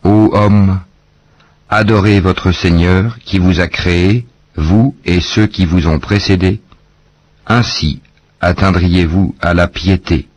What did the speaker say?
Ô hommes, adorez votre Seigneur qui vous a créé, vous et ceux qui vous ont précédés. Ainsi atteindriez-vous à la piété.